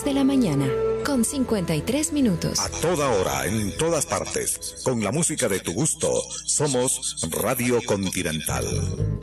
10 de la mañana, con 53 minutos. A toda hora, en todas partes, con la música de tu gusto, somos Radio Continental.